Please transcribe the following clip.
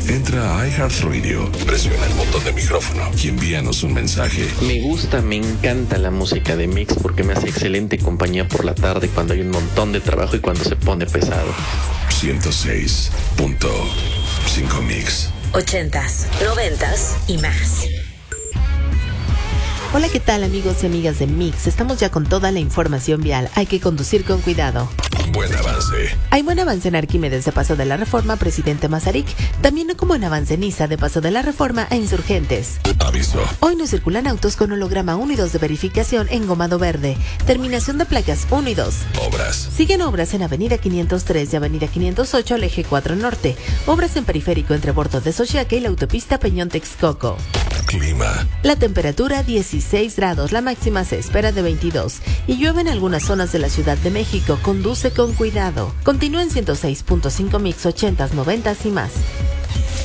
Entra a iHeartRadio, presiona el botón de micrófono y envíanos un mensaje. Me gusta, me encanta la música de Mix porque me hace excelente compañía por la tarde cuando hay un montón de trabajo y cuando se pone pesado. 106.5 Mix. 80s, 90s y más. Hola, ¿qué tal amigos y amigas de Mix? Estamos ya con toda la información vial. Hay que conducir con cuidado. Buen avance. Hay buen avance en Arquímedes de Paso de la Reforma, Presidente Mazarik. También como en avance en Niza de Paso de la Reforma a Insurgentes. Aviso. Hoy no circulan autos con holograma 1 y 2 de verificación en Gomado Verde. Terminación de placas 1 y 2. Obras. Siguen obras en Avenida 503 y Avenida 508 al Eje 4 Norte. Obras en Periférico entre Bordo de Xochiaca y la autopista Peñón-Texcoco. Clima. La temperatura 16 grados, la máxima se espera de 22. Y llueve en algunas zonas de la Ciudad de México. Conduce con cuidado. Continúa en 106.5 Mix 80s, 90s y más.